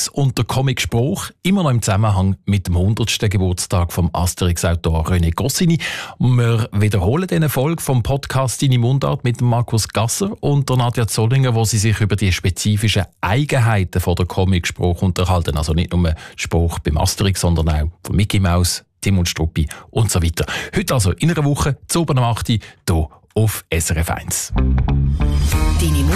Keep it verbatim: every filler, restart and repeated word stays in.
Comics und der Comic-Spruch, immer noch im Zusammenhang mit dem hundertsten Geburtstag vom Asterix-Autor René Goscinny. Wir wiederholen diese Folge vom Podcast «Deine Mundart» mit dem Markus Gasser und der Nadja Zollinger, wo sie sich über die spezifischen Eigenheiten von der Comic-Spruch unterhalten. Also nicht nur Spruch beim Asterix, sondern auch von Mickey Mouse, Tim und Struppi und so weiter. Heute also in einer Woche, zu oben am acht Uhr, hier auf S R F eins.